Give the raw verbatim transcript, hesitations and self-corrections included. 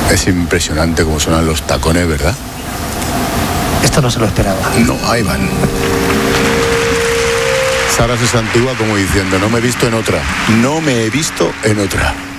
Es impresionante cómo suenan los tacones, ¿verdad? Esto no se lo esperaba. No, ahí van. Sara se santigua como diciendo, no me he visto en otra. No me he visto en otra.